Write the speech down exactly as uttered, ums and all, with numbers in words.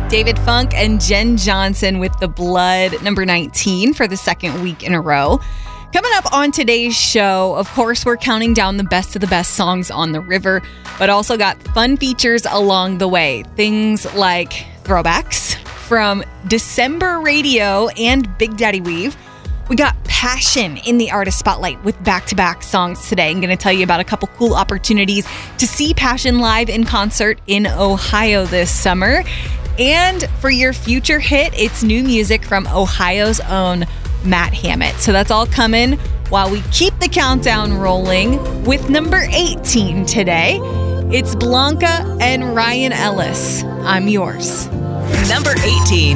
David Funk and Jen Johnson with The Blood, number nineteen for the second week in a row. Coming up on today's show, of course, we're counting down the best of the best songs on the river, but also got fun features along the way. Things like throwbacks from December Radio and Big Daddy Weave. We got Passion in the Artist Spotlight with back-to-back songs today. I'm going to tell you about a couple cool opportunities to see Passion live in concert in Ohio this summer. And for your future hit, it's new music from Ohio's own Matt Hammett. So that's all coming while we keep the countdown rolling with number eighteen today. It's Blanca and Ryan Ellis. I'm yours. Number eighteen.